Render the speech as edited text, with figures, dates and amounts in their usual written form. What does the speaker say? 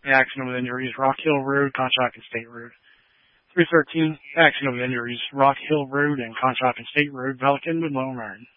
Action over the Injuries, Rock Hill Road, Conshohocken State Road. 313, action over the Injuries, Rock Hill Road and Conshohocken State Road, Pelican with Lower Merion.